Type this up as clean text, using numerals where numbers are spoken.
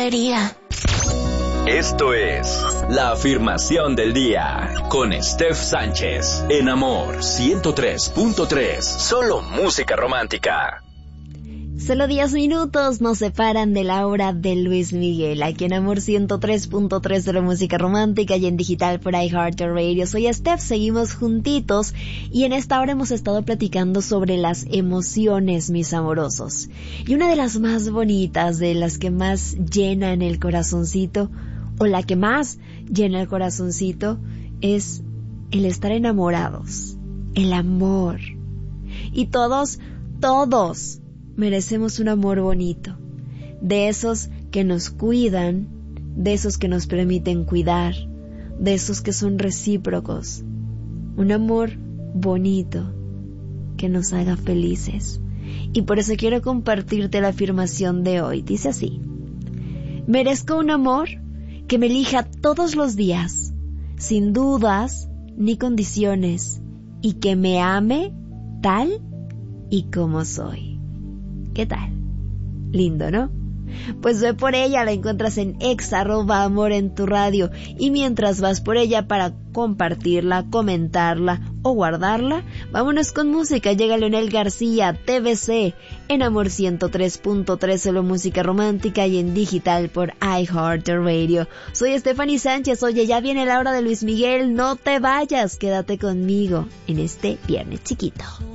sería. Esto es La Afirmación del Día con Steph Sánchez en Amor 103.3. Solo música romántica. Solo 10 minutos nos separan de la hora de Luis Miguel, aquí en Amor 103.3 de la música romántica y en digital por iHeartRadio. Soy Steph, seguimos juntitos y en esta hora hemos estado platicando sobre las emociones, mis amorosos. Y una de las más bonitas, de las que más llenan el corazoncito, o la que más llena el corazoncito, es el estar enamorados, el amor. Y todos merecemos un amor bonito, de esos que nos cuidan, de esos que nos permiten cuidar, de esos que son recíprocos. Un amor bonito que nos haga felices. Y por eso quiero compartirte la afirmación de hoy. Dice así: merezco un amor que me elija todos los días, sin dudas ni condiciones, y que me ame tal y como soy. ¿Qué tal? Lindo, ¿no? Pues ve por ella, la encuentras en @amor en tu radio. Y mientras vas por ella para compartirla, comentarla o guardarla, vámonos con música. Llega Leonel García, TBC, en Amor 103.3, solo música romántica y en digital por iHeartRadio. Soy Stephanie Sánchez. Oye, ya viene la hora de Luis Miguel. No te vayas, quédate conmigo en este viernes chiquito.